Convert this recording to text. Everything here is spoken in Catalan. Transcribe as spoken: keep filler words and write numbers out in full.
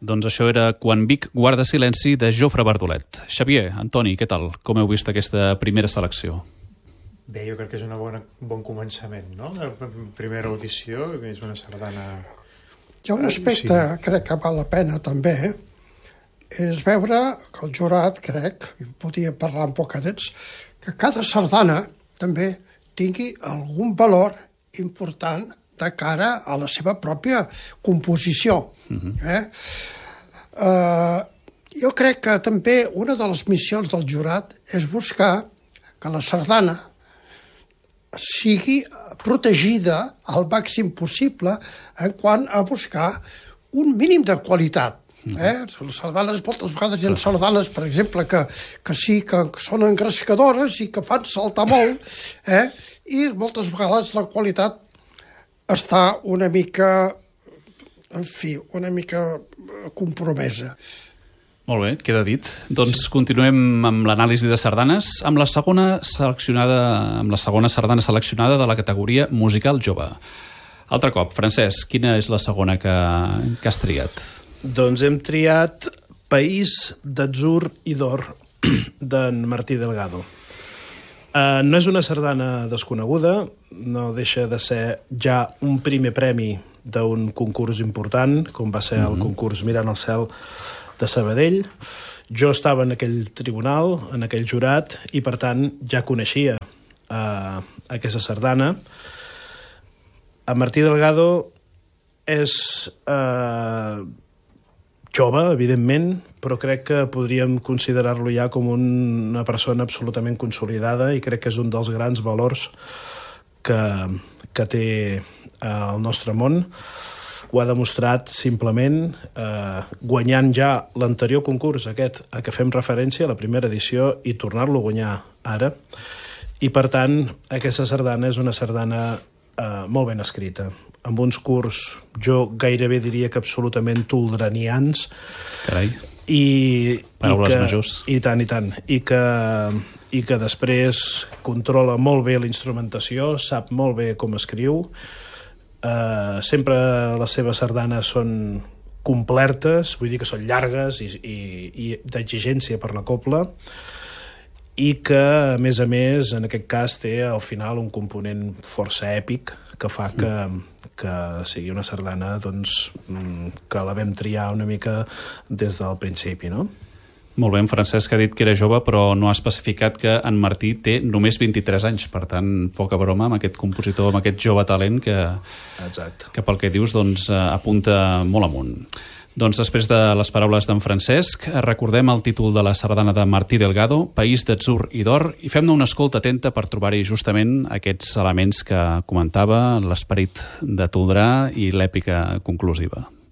Doncs això era Quan Vic guarda silenci de Jofre Bardolet. Xavier, Antoni, què tal? Com heu vist aquesta primera selecció? Bé, jo crec que és un bon, bon començament, no? La primera audició és una sardana... Hi ha un aspecte, sí. crec que val la pena també, és veure que el jurat, crec, i podia parlar un poc d'ells, que cada sardana també tingui algun valor important de cara a la seva pròpia composició. Uh-huh. eh? uh, jo crec que també una de les missions del jurat és buscar que la sardana sigui protegida al màxim possible en quant a buscar un mínim de qualitat. Eh? Les sardanes, moltes vegades hi ha sardanes, per exemple, que, que sí que són engrescadores i que fan saltar molt, eh? I moltes vegades la qualitat està una mica, en fi, una mica compromesa. Molt bé, queda dit. Doncs continuem amb l'anàlisi de sardanes, amb la segona seleccionada, amb la segona sardana seleccionada de la categoria musical jove. Altre cop, Francesc, quina és la segona que, que has triat? Doncs hem triat País d'atzur i d'or d'en Martí Delgado. Uh, no és una sardana desconeguda, no deixa de ser ja un primer premi d'un concurs important, com va ser el concurs Mirant al cel de Sabadell. Jo estava en aquell tribunal, en aquell jurat, i per tant ja coneixia uh, aquesta sardana. En Martí Delgado és uh, jove, evidentment, però crec que podríem considerar-lo ja com una persona absolutament consolidada i crec que és un dels grans valors que, que té el nostre món. Ho ha demostrat simplement eh, guanyant ja l'anterior concurs, aquest a què fem referència, la primera edició, i tornar-lo a guanyar ara. I, per tant, aquesta sardana és una sardana eh, molt ben escrita, amb uns curs, jo gairebé diria que absolutament toldranians. Carai. I, Paraules i que, majors. I tant, i tant. I que, i que després controla molt bé la instrumentació, sap molt bé com escriu. Uh, sempre les seves sardanes són complertes, vull dir que són llargues i, i, i d'exigència per la cobla, i que, a més a més, en aquest cas té al final un component força èpic que fa que, que sigui una sardana doncs, que la vam triar una mica des del principi, no? Molt bé, en Francesc ha dit que era jove, però no ha especificat que en Martí té només vint-i-tres anys, per tant, poca broma amb aquest compositor, amb aquest jove talent que, Exacte. que pel que dius doncs, apunta molt amunt. Doncs després de les paraules d'en Francesc, recordem el títol de la sardana de Martí Delgado, País d'atzur i d'or, i fem-ne una escolta atenta per trobar-hi justament aquests elements que comentava, l'esperit de Toldrà i l'èpica conclusiva.